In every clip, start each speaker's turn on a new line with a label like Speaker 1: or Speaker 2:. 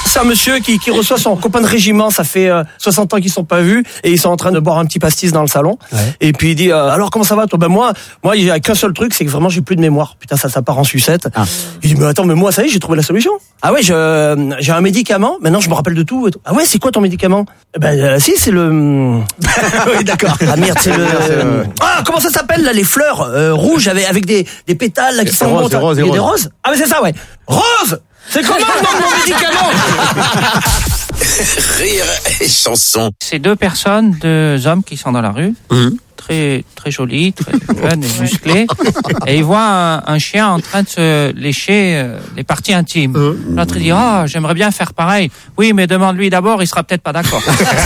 Speaker 1: C'est un monsieur qui reçoit son copain de régiment, ça fait 60 ans qu'ils sont pas vus, et ils sont en train de boire un petit pastis dans le salon. Ouais. Et puis il dit alors comment ça va toi? Ben moi il y a qu'un seul truc, c'est que vraiment j'ai plus de mémoire. Putain, ça part en sucette. Ah. Il dit mais attends, mais moi ça y est, j'ai trouvé la solution. Ah ouais, j'ai un médicament, maintenant je me rappelle de tout et tout. Ah ouais, c'est quoi ton médicament? Si, c'est le oui, d'accord. Ah merde, c'est le ah, comment ça s'appelle là, les fleurs rouges avec des pétales là qui sont
Speaker 2: roses, des roses.
Speaker 1: Ah mais c'est ça, ouais. Rose. C'est comment le nom de mon médicament?
Speaker 3: Rire et chanson.
Speaker 4: C'est deux hommes qui sont dans la rue, très très jolis, très jeunes et musclés, et ils voient un chien en train de se lécher les parties intimes. L'autre dit j'aimerais bien faire pareil. Oui, mais demande-lui d'abord, il sera peut-être pas d'accord.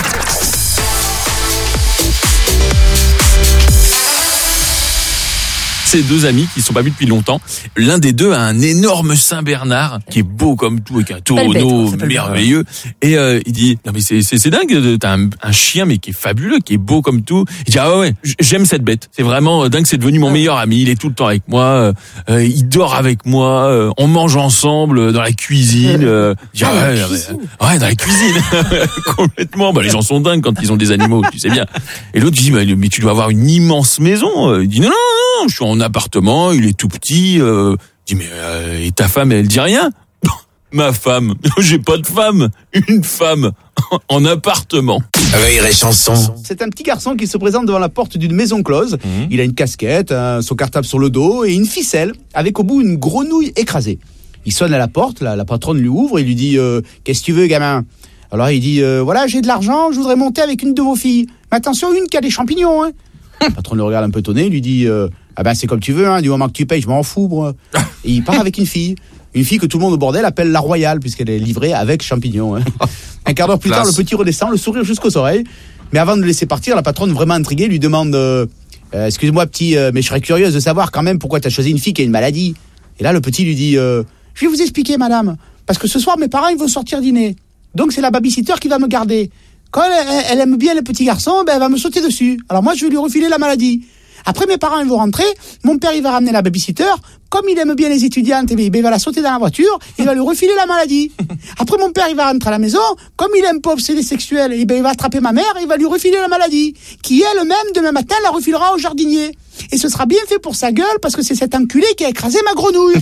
Speaker 5: Ces deux amis qui ne sont pas vus depuis longtemps. L'un des deux a un énorme Saint-Bernard qui est beau comme tout, avec un tonneau merveilleux. Et il dit non mais c'est dingue, t'as un chien mais qui est fabuleux, qui est beau comme tout. Il dit ah ouais, j'aime cette bête. C'est vraiment dingue, c'est devenu mon meilleur ami. Il est tout le temps avec moi, il dort avec moi, on mange ensemble dans la cuisine. Ouais, dans la cuisine. Complètement. Les gens sont dingues quand ils ont des animaux, tu sais bien. Et l'autre dit mais tu dois avoir une immense maison. Il dit non, je suis en appartement, il est tout petit. Je dis mais et ta femme, elle dit rien? Ma femme, j'ai pas de femme, une femme en appartement.
Speaker 3: Rire et chanson.
Speaker 2: C'est un petit garçon qui se présente devant la porte d'une maison close. Il a une casquette, son cartable sur le dos et une ficelle avec au bout une grenouille écrasée. Il sonne à la porte, la patronne lui ouvre et lui dit qu'est-ce que tu veux, gamin? Alors il dit voilà, j'ai de l'argent, je voudrais monter avec une de vos filles. Mais attention, une qui a des champignons, hein. La patronne le regarde un peu étonné, lui dit c'est comme tu veux, hein, du moment que tu payes, je m'en fous, moi. Et il part avec une fille que tout le monde au bordel appelle la Royale, puisqu'elle est livrée avec champignons, hein. Un quart d'heure plus tard, le petit redescend, le sourire jusqu'aux oreilles. Mais avant de le laisser partir, la patronne, vraiment intriguée, lui demande excuse-moi petit, mais je serais curieuse de savoir quand même pourquoi tu as choisi une fille qui a une maladie. Et là, le petit lui dit je vais vous expliquer, madame, parce que ce soir, mes parents ils vont sortir dîner. Donc c'est la babysitter qui va me garder. Quand elle aime bien le petit garçon, elle va me sauter dessus. Alors moi, je vais lui refiler la maladie. Après, mes parents ils vont rentrer, mon père il va ramener la babysitter, comme il aime bien les étudiantes, il va la sauter dans la voiture, il va lui refiler la maladie. Après, mon père il va rentrer à la maison, comme il aime pas obsédé sexuel, il va attraper ma mère, il va lui refiler la maladie, qui elle-même, demain matin, la refilera au jardinier. Et ce sera bien fait pour sa gueule, parce que c'est cet enculé qui a écrasé ma grenouille.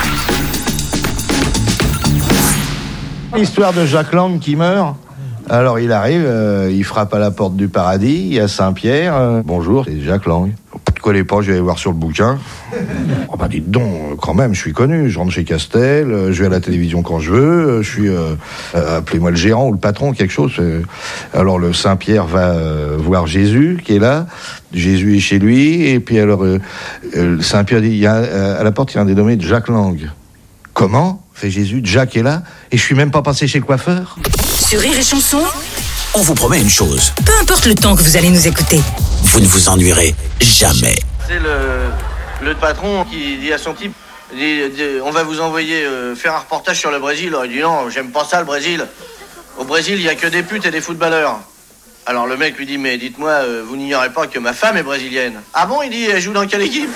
Speaker 6: L'histoire de Jacques Lang qui meurt. Alors il arrive, il frappe à la porte du paradis, il y a Saint-Pierre. Bonjour, c'est Jacques Lang. Je ne connais pas, je vais aller voir sur le bouquin. Dites donc, quand même, je suis connu. Je rentre chez Castel, je vais à la télévision quand je veux, je suis, appelez-moi le gérant ou le patron, quelque chose. Alors le Saint-Pierre va voir Jésus qui est là. Jésus est chez lui, et puis alors Saint-Pierre dit, à la porte, il y a un dénommé de Jacques Lang. Comment? Fait Jésus, Jacques est là, et je suis même pas passé chez le coiffeur.
Speaker 3: Sur Rire et Chanson, on vous promet une chose.
Speaker 7: Peu importe le temps que vous allez nous écouter,
Speaker 3: vous ne vous ennuierez jamais.
Speaker 8: C'est le patron qui dit à son type, on va vous envoyer faire un reportage sur le Brésil. Alors il dit non, j'aime pas ça le Brésil. Au Brésil, il y a que des putes et des footballeurs. Alors le mec lui dit, mais dites-moi, vous n'ignorez pas que ma femme est brésilienne. Ah bon? Il dit, elle joue dans quelle équipe?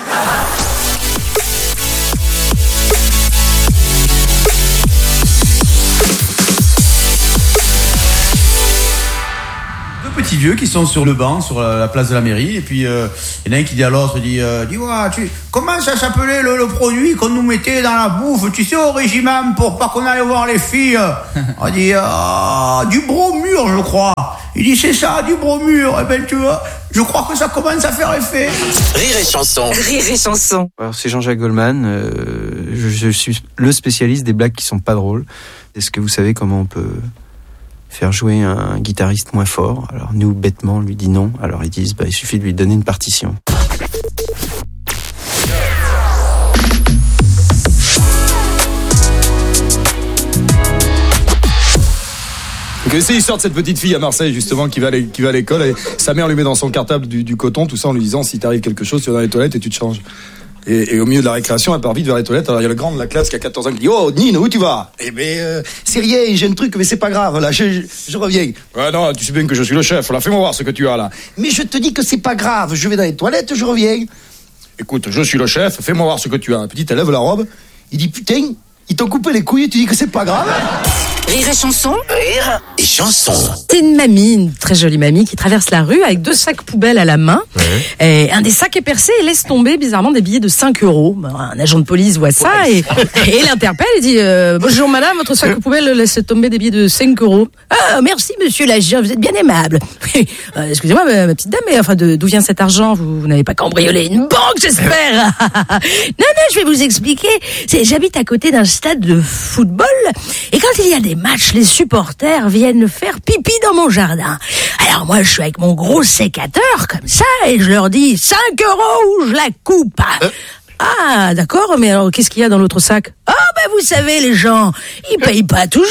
Speaker 2: Petits vieux qui sont sur le banc, sur la place de la mairie, et puis il y en a un qui dit à l'autre, comment ça s'appelait le produit qu'on nous mettait dans la bouffe, tu sais, au régiment, pour pas qu'on aille voir les filles? On dit du bromure, je crois. Il dit c'est ça, du bromure. Eh ben tu vois, je crois que ça commence à faire effet.
Speaker 3: Rire et chanson.
Speaker 7: Rire et chanson.
Speaker 9: Alors c'est Jean-Jacques Goldman, je suis le spécialiste des blagues qui sont pas drôles. Est-ce que vous savez comment on peut faire jouer un guitariste moins fort? Alors nous, bêtement, on lui dit non. Alors ils disent, il suffit de lui donner une partition.
Speaker 10: C'est l'histoire de cette petite fille à Marseille justement qui va à l'école et sa mère lui met dans son cartable du coton, tout ça, en lui disant si t'arrive quelque chose, tu vas dans les toilettes et tu te changes. Et au milieu de la récréation, elle part vite vers les toilettes. Alors il y a le grand de la classe qui a 14 ans qui dit oh Nino, où tu vas? C'est rien, j'ai un truc mais c'est pas grave là, je reviens. Ouais non, tu sais bien que je suis le chef, là fais-moi voir ce que tu as là. Mais je te dis que c'est pas grave, je vais dans les toilettes, je reviens. Écoute, je suis le chef, fais-moi voir ce que tu as. La petite elle lève la robe, il dit putain, ils t'ont coupé les couilles et tu dis que c'est pas grave.
Speaker 7: Rire et chanson.
Speaker 3: Rire et chanson.
Speaker 11: C'est une mamie, une très jolie mamie, qui traverse la rue avec 2 sacs poubelles à la main. Et un des sacs est percé et laisse tomber bizarrement des billets de 5 €. Un agent de police voit ça et l'interpelle et dit bonjour madame, votre sac poubelle laisse tomber des billets de 5 €. Ah, merci monsieur l'agent, vous êtes bien aimable. Excusez-moi ma petite dame, mais enfin d'où vient cet argent? Vous n'avez pas cambriolé une banque, j'espère? Non, je vais vous expliquer. J'habite à côté d'un stade de football et quand il y a des matchs, les supporters viennent faire pipi dans mon jardin. Alors moi, je suis avec mon gros sécateur, comme ça, et je leur dis 5 € ou je la coupe. Ah, d'accord, mais alors qu'est-ce qu'il y a dans l'autre sac? Ah, vous savez, les gens, ils payent pas toujours.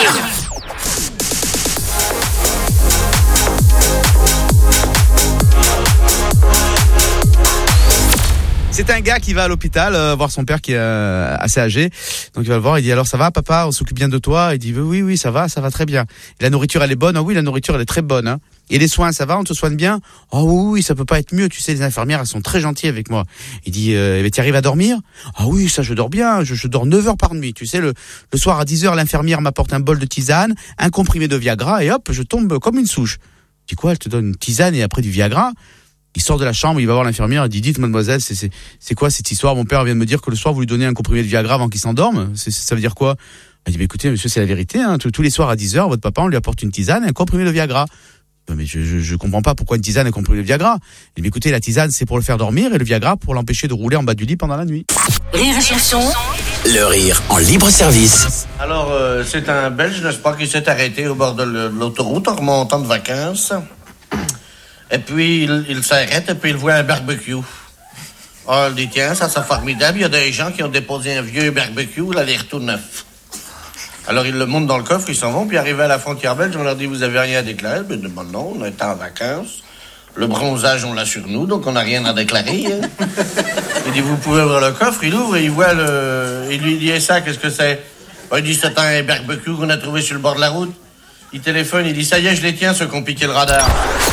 Speaker 2: C'est un gars qui va à l'hôpital voir son père qui est assez âgé. Donc il va le voir, il dit alors ça va papa, on s'occupe bien de toi? Il dit oui ça va très bien. Et la nourriture elle est bonne? Ah oui, la nourriture elle est très bonne hein. Et les soins ça va, on te soigne bien? Oh oui, ça peut pas être mieux, tu sais les infirmières elles sont très gentilles avec moi. Il dit tu arrives à dormir? Ah oui, ça je dors bien, je dors 9 heures par nuit. Tu sais le soir à 10 heures l'infirmière m'apporte un bol de tisane, un comprimé de Viagra et hop, je tombe comme une souche. Je dis quoi, elle te donne une tisane et après du Viagra? Il sort de la chambre, il va voir l'infirmière, il dit dites mademoiselle, c'est quoi cette histoire? Mon père vient de me dire que le soir vous lui donnez un comprimé de Viagra avant qu'il s'endorme. Ça veut dire quoi? Elle dit écoutez monsieur, c'est la vérité hein, tous les soirs à 10h, votre papa on lui apporte une tisane et un comprimé de Viagra. Mais je comprends pas pourquoi une tisane et un comprimé de Viagra. Il dit écoutez, la tisane c'est pour le faire dormir et le Viagra pour l'empêcher de rouler en bas du lit pendant la nuit.
Speaker 7: Rire et chanson.
Speaker 3: Le rire en libre service.
Speaker 8: Alors c'est un Belge, n'est-ce pas, qui s'est arrêté au bord de l'autoroute en remontant de vacances. Et puis, il s'arrête et puis il voit un barbecue. Oh, il dit, tiens, ça c'est formidable. Il y a des gens qui ont déposé un vieux barbecue, là, l'air tout neuf. Alors, ils le montent dans le coffre, ils s'en vont, puis arrivés à la frontière belge, on leur dit, vous avez rien à déclarer? Ben, non, on est en vacances. Le bronzage, on l'a sur nous, donc on n'a rien à déclarer. Hein. Il dit, vous pouvez ouvrir le coffre, il ouvre et il voit il lui dit, et ça, qu'est-ce que c'est? Ben, il dit, c'est un barbecue qu'on a trouvé sur le bord de la route. Il téléphone, il dit, ça y est, je les tiens, ceux qui ont piqué le radar.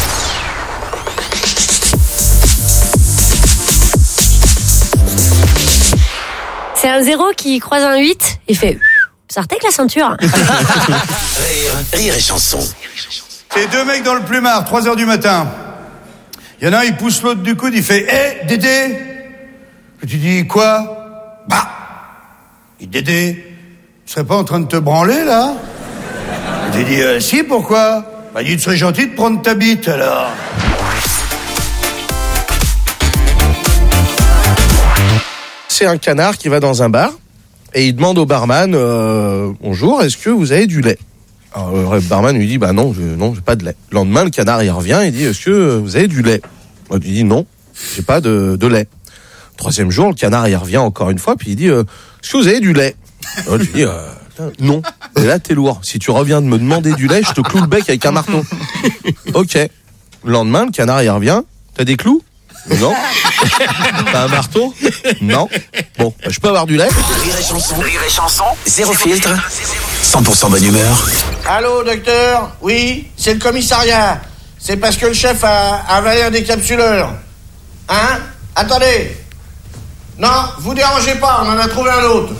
Speaker 12: C'est un 0 qui croise un 8 et fait sortez avec la ceinture.
Speaker 3: Rire et chanson.
Speaker 13: C'est 2 mecs dans le plumard, 3h du matin. Il y en a un, il pousse l'autre du coude, il fait hé, Dédé. Et tu dis quoi? Il dit Dédé, tu serais pas en train de te branler là? Et tu dis si, pourquoi? Il dit tu serais gentil de prendre ta bite alors.
Speaker 14: C'est un canard qui va dans un bar et il demande au barman bonjour, est-ce que vous avez du lait? Alors, le barman lui dit non, j'ai pas de lait. Le lendemain, le canard il revient et dit est-ce que vous avez du lait? Il dit non, j'ai pas de lait. 3e jour, le canard il revient encore une fois puis il dit est-ce que vous avez du lait? Alors, tu dis non. Et là t'es lourd. Si tu reviens de me demander du lait, je te cloue le bec avec un marteau. Ok. Le lendemain, le canard il revient. T'as des clous? Non. T'as un marteau? Non. Bon, je peux avoir du lait?
Speaker 3: Rire et chanson. Zéro filtre. 100% bonne humeur.
Speaker 8: Allô, docteur? Oui, c'est le commissariat. C'est parce que le chef a avalé un décapsuleur. Hein? Attendez. Non, vous dérangez pas, on en a trouvé un autre.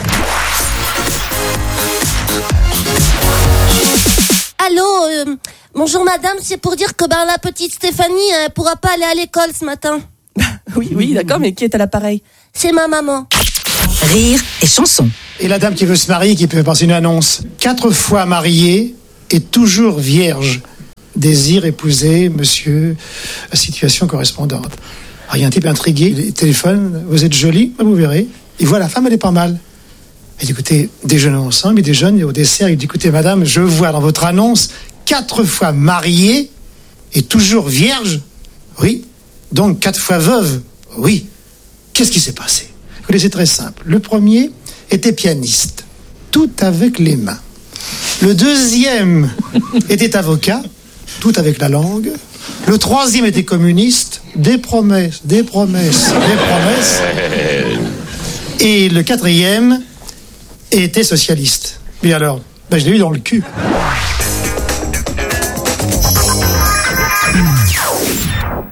Speaker 15: Allô, bonjour madame, c'est pour dire que la petite Stéphanie pourra pas aller à l'école ce matin.
Speaker 16: Oui, d'accord, mais qui est à l'appareil?
Speaker 15: C'est ma maman.
Speaker 7: Rire et chanson.
Speaker 17: Et la dame qui veut se marier, qui peut passer une annonce. 4 fois mariée et toujours vierge. Désire épouser monsieur, situation correspondante. Alors, il y a un type intrigué, il téléphone, vous êtes jolie, vous verrez. Il voit la femme, elle est pas mal. Il dit, écoutez, déjeunons ensemble, il déjeune, et au dessert, il dit, écoutez, madame, je vois dans votre annonce 4 fois mariée et toujours vierge. Oui. Donc 4 fois veuve. Oui. Qu'est-ce qui s'est passé? Écoutez, c'est très simple. Le premier était pianiste, tout avec les mains. Le deuxième était avocat, tout avec la langue. Le troisième était communiste, des promesses, des promesses, des promesses. Et le quatrième était socialiste. Mais alors, je l'ai eu dans le cul.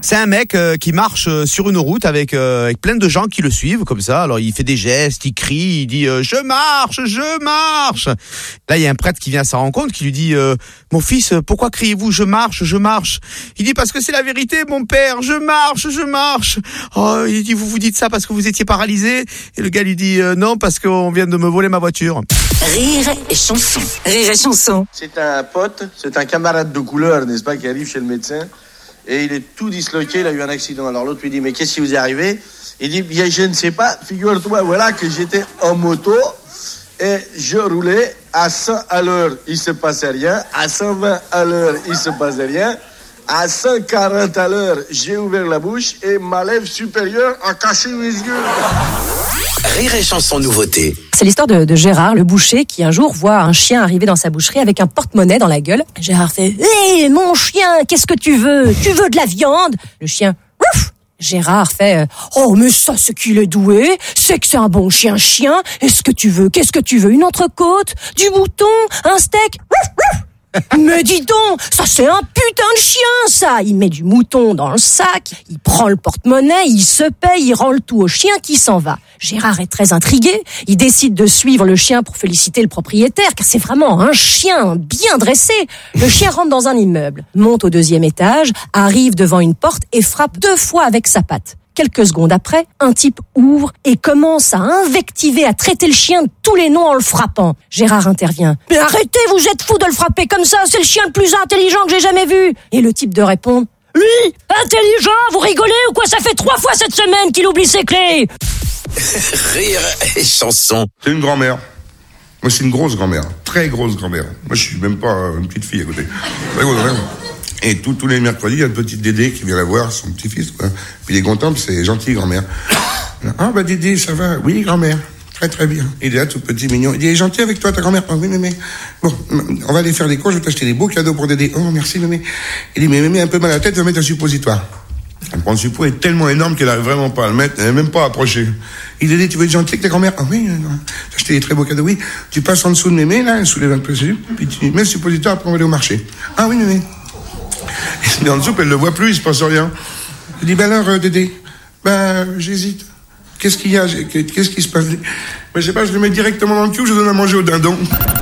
Speaker 2: C'est un mec qui marche sur une route avec plein de gens qui le suivent comme ça. Alors il fait des gestes, il crie, il dit je marche. Là il y a un prêtre qui vient à sa rencontre qui lui dit mon fils, pourquoi criez-vous je marche. Il dit parce que c'est la vérité mon père, je marche. Oh, il dit vous dites ça parce que vous étiez paralysé. Et le gars lui dit non parce qu'on vient de me voler ma voiture.
Speaker 7: Rire et chanson. Rire et chanson.
Speaker 8: C'est un pote, c'est un camarade de couleur, n'est-ce pas, qui arrive chez le médecin. Et il est tout disloqué, il a eu un accident. Alors l'autre lui dit, mais qu'est-ce qui vous est arrivé? Il dit, bien, je ne sais pas, figure-toi, voilà que j'étais en moto et je roulais à 100 à l'heure, il se passait rien. À 120 à l'heure, il se passait rien. À 140 à l'heure, j'ai ouvert la bouche et ma lèvre supérieure a caché mes yeux.
Speaker 3: Rire et chanson nouveauté.
Speaker 11: C'est l'histoire de Gérard, le boucher, qui un jour voit un chien arriver dans sa boucherie avec un porte-monnaie dans la gueule. Gérard fait « Hé, mon chien, qu'est-ce que tu veux? Tu veux de la viande ?» Le chien « Ouf !» Gérard fait « Oh, mais ça, ce qu'il est doué, c'est que c'est un bon chien. Qu'est-ce que tu veux? Une entrecôte? Du mouton? Un steak? Ouf, ouf !» Mais dis donc, ça c'est un putain de chien, ça. Il met du mouton dans le sac, il prend le porte-monnaie, il se paye, il rend le tout au chien qui s'en va. Gérard est très intrigué, il décide de suivre le chien pour féliciter le propriétaire, car c'est vraiment un chien bien dressé. Le chien rentre dans un immeuble, monte au 2e étage, arrive devant une porte et frappe 2 fois avec sa patte. Quelques secondes après, un type ouvre et commence à invectiver, à traiter le chien de tous les noms en le frappant. Gérard intervient. « Mais arrêtez, vous êtes fous de le frapper comme ça, c'est le chien le plus intelligent que j'ai jamais vu !» Et le type de répondre. « Lui, intelligent, vous rigolez ou quoi? Ça fait 3 fois cette semaine qu'il oublie ses clés !»
Speaker 3: Rire et chanson.
Speaker 18: C'est une grand-mère. Moi, c'est une grosse grand-mère. Très grosse grand-mère. Moi, je suis même pas une petite fille à côté. Très grosse grand-mère. Et tous les mercredis, il y a une petite Dédé qui vient la voir, son petit-fils, quoi. Puis il est content, c'est gentil, grand-mère. Ah, bah, Dédé, ça va? Oui, grand-mère. Très, très bien. Il est là, tout petit, mignon. Il dit, il est gentil avec toi, ta grand-mère? Ah, oui, mémé. Bon, on va aller faire des courses, je vais t'acheter des beaux cadeaux pour Dédé. Oh, merci, mémé. Il dit, mais mémé, un peu mal à la tête, va mettre un suppositoire. Elle prend le suppôt, est tellement énorme qu'elle n'arrive vraiment pas à le mettre, elle n'est même pas approchée. Il dit, tu veux être gentil avec ta grand-mère? Ah oui, t'as acheté des très beaux cadeaux, oui. Tu passes en dessous de mémé, là, elle soulève un peu, puis tu mets le suppositoire, après on va aller au marché. Ah oui, mémé. Il se met en dessous, elle le voit plus, il se passe rien. Il dit, ben alors, Dédé, j'hésite. Qu'est-ce qu'il y a? Qu'est-ce qui se passe? Je sais pas, je le mets directement dans le cul ou je donne à manger au dindon.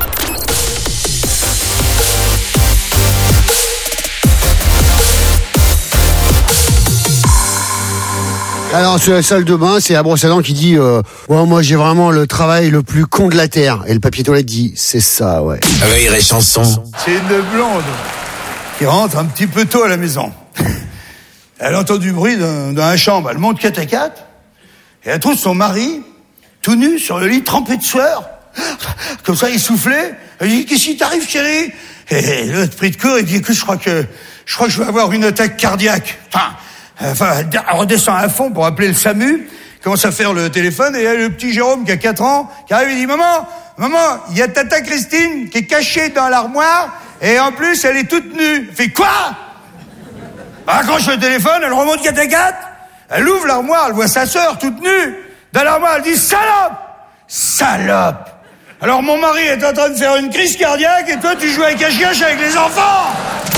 Speaker 19: Alors, sur la salle de bain, c'est la brosse à dents qui dit moi, j'ai vraiment le travail le plus con de la Terre. Et le papier toilette dit c'est ça, ouais.
Speaker 3: Rire et chanson.
Speaker 13: C'est une blonde qui rentre un petit peu tôt à la maison. Elle entend du bruit dans la chambre. Elle monte 4 à 4 et elle trouve son mari tout nu sur le lit, trempé de sueur. Comme ça, il soufflait. Elle dit, qu'est-ce qui t'arrive, chérie? Et l'autre pris de court, il dit, écoute, je crois que je vais avoir une attaque cardiaque. Enfin, elle redescend à fond pour appeler le SAMU, commence à faire le téléphone, et il y a le petit Jérôme qui a 4 ans, qui arrive et dit, maman, il y a tata Christine qui est cachée dans l'armoire, et en plus, elle est toute nue. Elle fait quoi? Elle accroche le téléphone, elle remonte 4 à 4, elle ouvre l'armoire, elle voit sa sœur toute nue. Dans l'armoire, elle dit, salope! Alors mon mari est en train de faire une crise cardiaque, et toi, tu joues à cache-cache avec les enfants!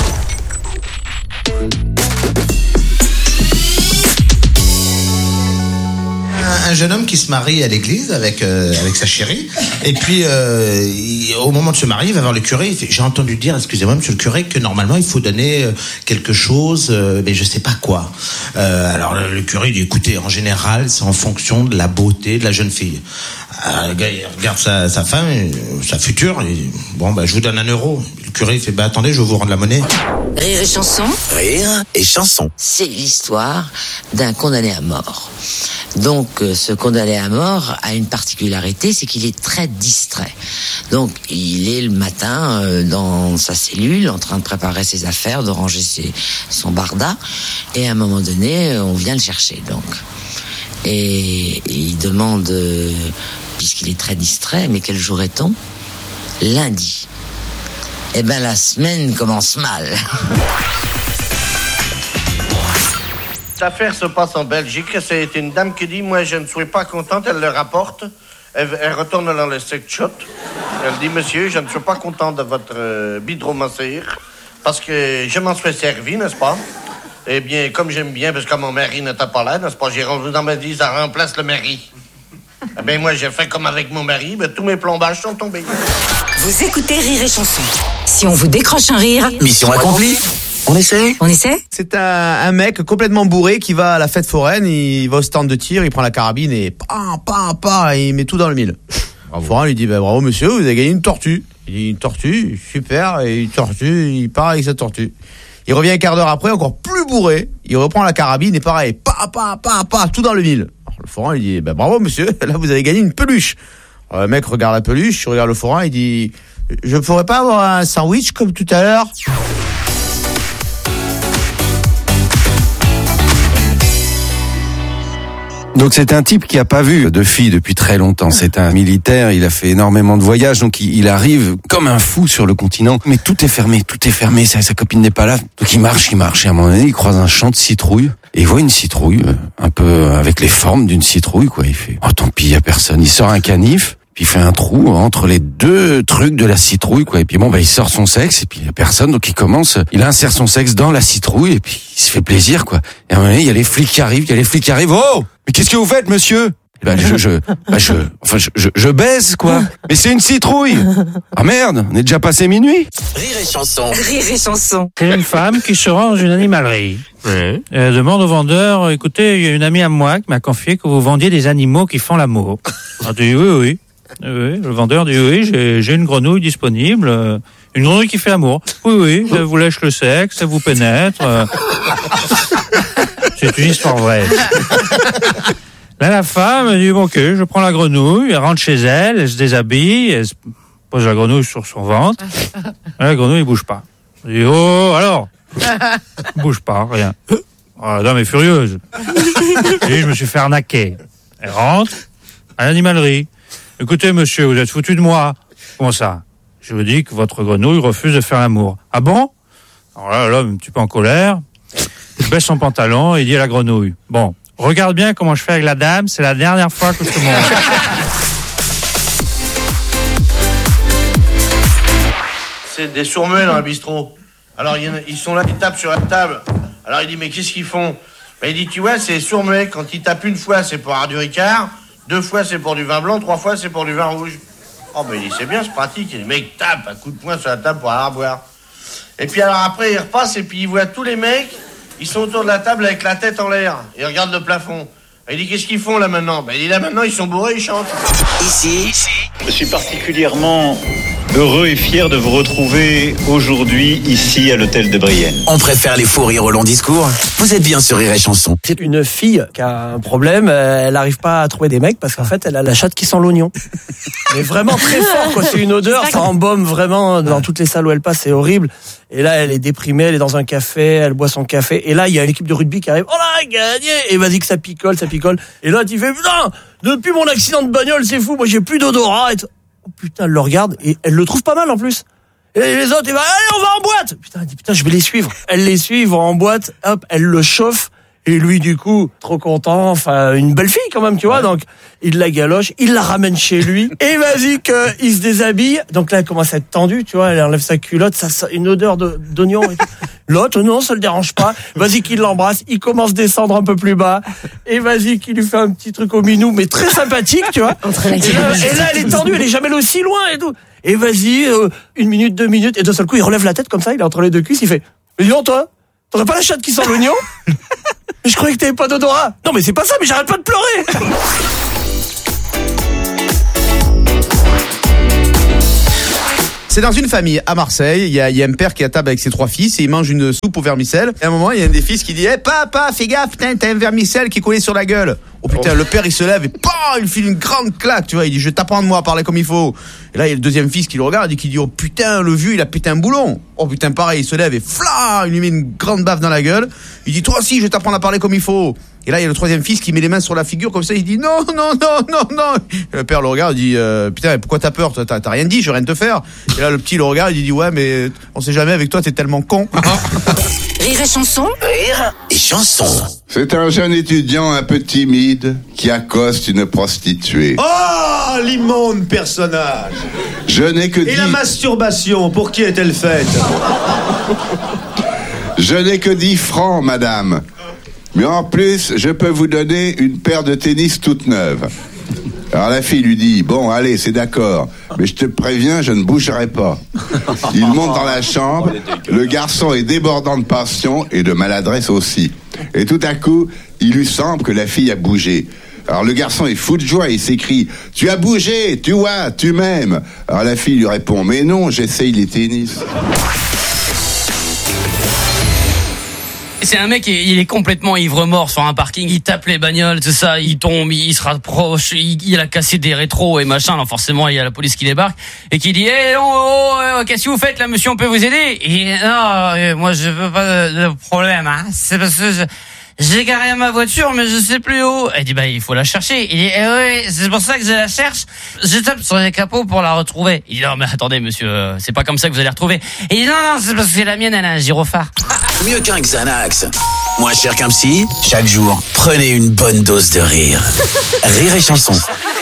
Speaker 20: Un jeune homme qui se marie à l'église avec sa chérie, et puis au moment de se marier, il va voir le curé, il fait, j'ai entendu dire, excusez-moi monsieur le curé, que normalement il faut donner quelque chose, mais je sais pas quoi. Alors le curé dit, écoutez, en général c'est en fonction de la beauté de la jeune fille. Le gars il regarde sa femme, sa future, et bon je vous donne 1 euro. Le curé il fait, attendez, je vais vous rendre la monnaie.
Speaker 7: Rire et chanson.
Speaker 3: Rire et chanson.
Speaker 21: C'est l'histoire d'un condamné à mort. Donc, ce condamné à mort a une particularité, c'est qu'il est très distrait. Donc, il est le matin dans sa cellule, en train de préparer ses affaires, de ranger son barda, et à un moment donné, on vient le chercher. Donc, et il demande, puisqu'il est très distrait, mais quel jour est-on? Lundi. Eh ben, la semaine commence mal.
Speaker 8: Cette affaire se passe en Belgique. C'est une dame qui dit, moi je ne suis pas contente, elle le rapporte. Elle retourne dans le sex shop. Elle dit, monsieur, je ne suis pas contente de votre bidromasseur parce que je m'en suis servi, n'est-ce pas? Eh bien, comme j'aime bien, parce que mon mari n'était pas là, n'est-ce pas, j'ai rendu dans ma vie, ça remplace le mari. Eh bien, moi, j'ai fait comme avec mon mari, ben, tous mes plombages sont tombés.
Speaker 7: Vous écoutez Rire et Chanson. Si on vous décroche un rire...
Speaker 3: Mission accomplie. On essaie.
Speaker 2: C'est un mec complètement bourré qui va à la fête foraine, il va au stand de tir, il prend la carabine et et il met tout dans le mille. Le forain lui dit bravo monsieur, vous avez gagné une tortue. Il dit une tortue, super, et une tortue, il part avec sa tortue. Il revient un quart d'heure après, encore plus bourré, il reprend la carabine et pareil, tout dans le mille. Alors, le forain lui dit bravo monsieur, là vous avez gagné une peluche. Alors, le mec regarde la peluche, il regarde le forain, il dit je pourrais pas avoir un sandwich comme tout à l'heure?
Speaker 1: Donc c'est un type qui a pas vu de fille depuis très longtemps. C'est un militaire, il a fait énormément de voyages, donc il arrive comme un fou sur le continent. Mais tout est fermé, sa copine n'est pas là. Donc il marche, et à un moment donné, il croise un champ de citrouilles. Et il voit une citrouille, un peu avec les formes d'une citrouille, quoi. Il fait, oh tant pis, il y a personne. Il sort un canif, puis il fait un trou entre les deux trucs de la citrouille, quoi. Et puis il sort son sexe, et puis il y a personne, donc il insère son sexe dans la citrouille, et puis il se fait plaisir, quoi. Et à un moment donné, il y a les flics qui arrivent, oh! Mais qu'est-ce que vous faites, monsieur? Je baise, quoi. Mais c'est une citrouille. Ah merde, on est déjà passé minuit.
Speaker 3: Rire et Chanson.
Speaker 4: C'est une femme qui se rend dans une animalerie. Elle demande au vendeur, écoutez, il y a une amie à moi qui m'a confié que vous vendiez des animaux qui font l'amour. Elle dit oui. Le vendeur dit oui, j'ai une grenouille disponible. Une grenouille qui fait l'amour. Oui, elle vous lèche le sexe, elle vous pénètre. C'est une histoire vraie. Là, la femme dit ok, je prends la grenouille, elle rentre chez elle, elle se déshabille, elle pose la grenouille sur son ventre. Là, la grenouille ne bouge pas. Elle dit oh, alors bouge pas, rien. La dame est furieuse. Elle dit je me suis fait arnaquer. Elle rentre à l'animalerie. Écoutez, monsieur, vous êtes foutu de moi. Comment ça? Je vous dis que votre grenouille refuse de faire l'amour. Ah bon? Alors là, l'homme, un petit peu en colère, il baisse son pantalon et il dit à la grenouille, bon, regarde bien comment je fais avec la dame, c'est la dernière fois que je te montre.
Speaker 8: C'est des sourds-muets dans un bistrot. Alors, ils sont là, ils tapent sur la table. Alors, il dit, mais qu'est-ce qu'ils font? Il dit, tu vois, c'est sourds-muets. Quand ils tapent une fois, c'est pour avoir du Ricard. 2 fois, c'est pour du vin blanc. 3 fois, c'est pour du vin rouge. Oh, il dit, c'est bien, c'est pratique. Et le mec tape un coup de poing sur la table pour avoir à boire. Et puis, alors, après, il repasse et puis il voit tous les mecs. Ils sont autour de la table avec la tête en l'air. Ils regardent le plafond. Il dit, qu'est-ce qu'ils font là maintenant? Il dit, là maintenant, ils sont bourrés, ils chantent.
Speaker 3: Ici.
Speaker 22: Je suis particulièrement heureux et fier de vous retrouver aujourd'hui ici à l'hôtel de Brienne.
Speaker 3: On préfère les faux rires au long discours. Vous êtes bien sur Rire et Chanson.
Speaker 23: C'est une fille qui a un problème, elle n'arrive pas à trouver des mecs parce qu'en fait elle a la chatte qui sent l'oignon. Mais vraiment très fort, quoi. C'est une odeur, ça embaume vraiment dans toutes les salles où elle passe, c'est horrible. Et là elle est déprimée, elle est dans un café, elle boit son café, et là il y a l'équipe de rugby qui arrive, oh là, gagné, et vas-y que ça picole. Et là tu fais, putain, depuis mon accident de bagnole, c'est fou, moi j'ai plus d'odorat. Oh putain, elle le regarde et elle le trouve pas mal en plus. Et les autres, ils vont, allez, on va en boîte. Putain, elle dit, putain, je vais les suivre. Elle les suit, ils vont en boîte, hop, elle le chauffe. Et lui, du coup, trop content, enfin, une belle fille quand même, tu vois, donc, il la galoche, il la ramène chez lui, et vas-y qu'il se déshabille. Donc là, elle commence à être tendue, tu vois, elle enlève sa culotte, ça sent une odeur d'oignon et tout. L'autre, non, ça le dérange pas. Vas-y qu'il l'embrasse, il commence à descendre un peu plus bas, et vas-y qu'il lui fait un petit truc au minou, mais très sympathique, tu vois. Et là, elle est tendue, elle est jamais aussi loin et tout. Et vas-y, 1 minute, 2 minutes, et d'un seul coup, il relève la tête comme ça, il est entre les deux cuisses, il fait, mais dis donc, toi, t'aurais pas la chatte qui sent l'oignon? Je croyais que t'avais pas d'odorat. Non mais c'est pas ça, mais j'arrête pas de pleurer.
Speaker 2: C'est dans une famille à Marseille, il y a un père qui est à table avec ses 3 fils et il mange une soupe au vermicelle. Et à un moment, il y a un des fils qui dit papa, fais gaffe, putain, t'as un vermicelle qui est collé sur la gueule. Oh putain, le père il se lève et il file une grande claque, tu vois, il dit je vais t'apprendre moi à parler comme il faut. Et là il y a le deuxième fils qui le regarde et qui dit oh putain, le vieux il a pété un boulon. Oh putain, pareil, il se lève et il lui met une grande baffe dans la gueule. Il dit toi aussi je vais t'apprendre à parler comme il faut. Et là il y a le troisième fils qui met les mains sur la figure comme ça, il dit non. Et le père le regarde, il dit putain, pourquoi t'as peur, t'as rien dit, je vais rien te faire. Et là le petit le regarde, il dit ouais mais on sait jamais avec toi, t'es tellement con.
Speaker 7: Rire et Chanson.
Speaker 3: Rire et Chanson.
Speaker 24: C'est un jeune étudiant un peu timide qui accoste une prostituée.
Speaker 25: Oh, l'immonde personnage.
Speaker 24: Je n'ai que
Speaker 25: Et la masturbation, pour qui est-elle faite?
Speaker 24: Je n'ai que 10 francs, madame. Mais en plus, je peux vous donner une paire de tennis toute neuve. Alors la fille lui dit, bon, allez, c'est d'accord, mais je te préviens, je ne bougerai pas. Il monte dans la chambre, le garçon est débordant de passion et de maladresse aussi. Et tout à coup, il lui semble que la fille a bougé. Alors le garçon est fou de joie, il s'écrie « Tu as bougé, tu vois, tu m'aimes !» Alors la fille lui répond « Mais non, j'essaye les tennis. »
Speaker 5: C'est un mec, il est complètement ivre-mort sur un parking, il tape les bagnoles, tout ça, il tombe, il se rapproche, il a cassé des rétros et machin, alors forcément il y a la police qui débarque et qui dit qu'est-ce que vous faites là monsieur, on peut vous aider? Et non, moi je veux pas de problème, hein. C'est parce que j'ai garé ma voiture, mais je sais plus où. Elle dit, il faut la chercher. Il dit, oui, c'est pour ça que je la cherche. Je tape sur les capots pour la retrouver. Il dit, non, mais attendez, monsieur, c'est pas comme ça que vous allez retrouver. Il dit, non, c'est parce que c'est la mienne, elle a un gyrophare.
Speaker 3: Mieux qu'un Xanax. Moins cher qu'un psy. Chaque jour, prenez une bonne dose de rire. Rire et chanson.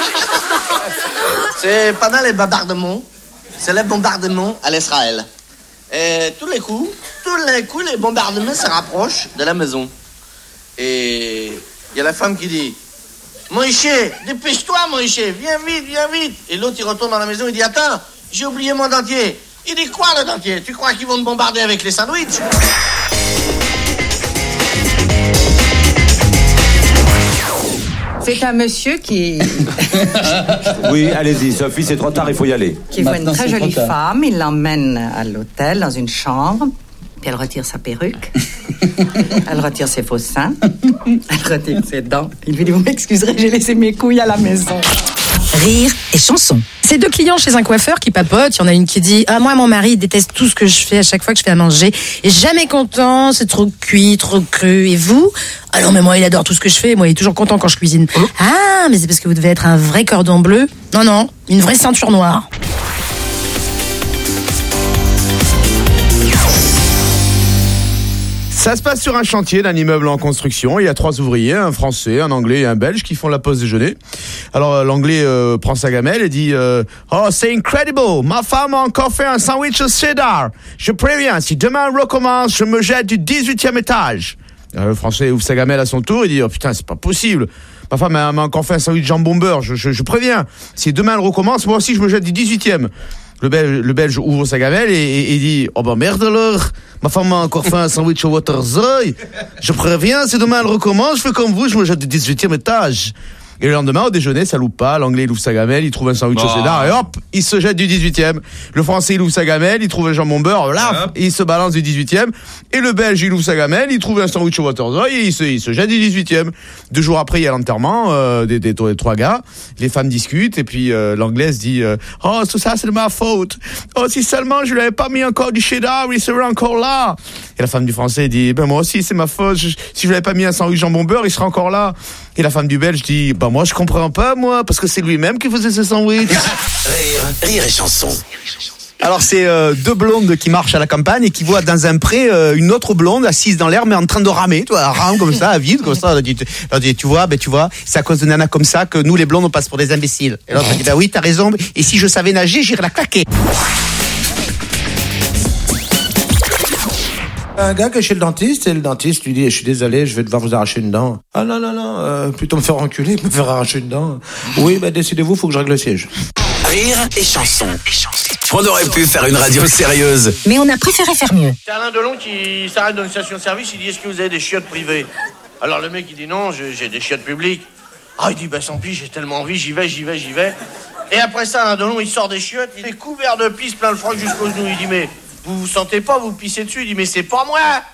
Speaker 8: C'est pendant les bombardements, c'est les bombardements à l'Israël. Et tous les coups, les bombardements se rapprochent de la maison. Et il y a la femme qui dit « Moïse, dépêche-toi Moïse, viens vite !» Et l'autre il retourne dans la maison, il dit « Attends, j'ai oublié mon dentier !» Il dit « Quoi le dentier? Tu crois qu'ils vont te bombarder avec les sandwichs ?»
Speaker 6: C'est un monsieur qui...
Speaker 9: Oui, allez-y, Sophie, c'est trop tard, il faut y aller.
Speaker 6: Qui voit une très jolie femme, il l'emmène à l'hôtel, dans une chambre, puis elle retire sa perruque, elle retire ses faux seins, elle retire ses dents. Il lui dit, vous m'excuserez, j'ai laissé mes couilles à la maison.
Speaker 7: Rire et chanson.
Speaker 11: C'est deux clients chez un coiffeur qui papotent. Il y en a une qui dit « Ah, moi, mon mari, il déteste tout ce que je fais à chaque fois que je fais à manger. Il est jamais content, c'est trop cuit, trop cru. Et vous ?»« Ah non, mais moi, il adore tout ce que je fais. Moi, il est toujours content quand je cuisine. Ah, mais c'est parce que vous devez être un vrai cordon bleu. Non, une vraie ceinture noire. »
Speaker 2: Ça se passe sur un chantier d'un immeuble en construction. Il y a 3 ouvriers, un Français, un Anglais et un Belge qui font la pause déjeuner. Alors l'Anglais prend sa gamelle et dit Oh, c'est incredible, ma femme a encore fait un sandwich au cheddar. Je préviens, si demain on recommence, je me jette du 18e étage. Alors, le Français ouvre sa gamelle à son tour et dit Oh putain, c'est pas possible. Ma femme m'a encore fait un sandwich jambon beurre. Je préviens, si demain elle recommence, moi aussi je me jette du 18e. Le Belge ouvre sa gamelle et dit oh ben merde alors, ma femme m'a encore fait un sandwich au Waterzooi. Je préviens, si demain elle recommence, je fais comme vous, je me jette du 18e étage. Et le lendemain, au déjeuner, ça loupe pas. L'Anglais, il ouvre sa gamelle, il trouve un sandwich au cheddar et hop, il se jette du 18e. Le Français, il ouvre sa gamelle, il trouve un jambon beurre, là, il se balance du 18e. Et le Belge, il ouvre sa gamelle, il trouve un sandwich au Waterzooi et il se jette du 18e. 2 jours après, il y a l'enterrement des 3 gars. Les femmes discutent et puis l'Anglaise dit oh, tout ça, c'est de ma faute. Oh, si seulement je lui avais pas mis encore du cheddar, il serait encore là. Et la femme du Français dit ben moi aussi, c'est ma faute. Si je lui avais pas mis un sandwich jambon beurre, il serait encore là. Et la femme du Belge dit moi je comprends pas moi parce que c'est lui-même qui faisait ce sandwich.
Speaker 3: Rire et chanson.
Speaker 2: Alors c'est 2 blondes qui marchent à la campagne et qui voient dans un pré une autre blonde assise dans l'herbe mais en train de ramer, tu vois, elle rame comme ça, à vide comme ça. Elle dit tu vois, c'est à cause de nana comme ça que nous les blondes on passe pour des imbéciles. Et l'autre dit oui t'as raison, et si je savais nager j'irais la claquer.
Speaker 20: Un gars qui est chez le dentiste, et le dentiste lui dit, je suis désolé, je vais devoir vous arracher une dent. Ah non, plutôt me faire enculer que me faire arracher une dent. Oui, décidez-vous, faut que je règle le siège.
Speaker 3: Rire et chanson. On aurait pu faire une radio sérieuse.
Speaker 7: Mais on a préféré faire mieux.
Speaker 8: C'est Alain Delon qui s'arrête dans une station-service, il dit, est-ce que vous avez des chiottes privées? Alors le mec, il dit, non, j'ai des chiottes publiques. Ah, il dit, sans pis, j'ai tellement envie, j'y vais. Et après ça, Alain Delon, il sort des chiottes, il est couvert de pisse, plein le froc jusqu'aux genoux. Il dit, mais vous sentez pas, vous pissez dessus? Il dit, mais c'est pas moi,